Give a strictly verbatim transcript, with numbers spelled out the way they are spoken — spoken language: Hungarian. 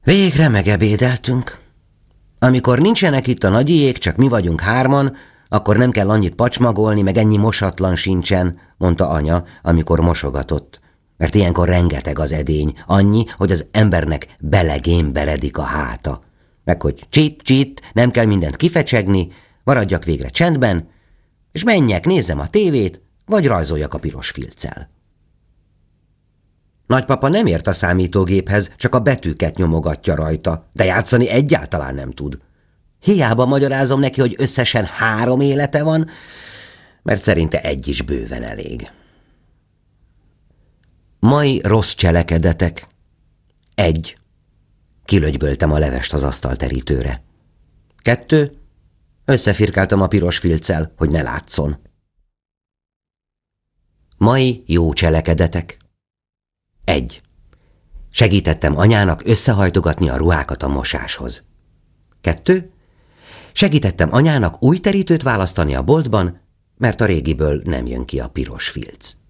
Végre megebédeltünk. Amikor nincsenek itt a nagyiék, csak mi vagyunk hárman, akkor nem kell annyit pacsmagolni, meg ennyi mosatlan sincsen, mondta anya, amikor mosogatott. Mert ilyenkor rengeteg az edény, annyi, hogy az embernek belegémberedik a háta. Meg hogy csit-csit, nem kell mindent kifecsegni, maradjak végre csendben, és menjek, nézzem a tévét, vagy rajzoljak a piros filccel. Nagypapa nem ért a számítógéphez, csak a betűket nyomogatja rajta, de játszani egyáltalán nem tud. Hiába magyarázom neki, hogy összesen három élete van, mert szerinte egy is bőven elég. Mai rossz cselekedetek. Egy. Kilögyböltem a levest az asztalterítőre. Kettő. Összefirkáltam a piros filccel, hogy ne látszon. Mai jó cselekedetek. Egy. Segítettem anyának összehajtogatni a ruhákat a mosáshoz. Kettő. Segítettem anyának új terítőt választani a boltban, mert a régiből nem jön ki a piros filc.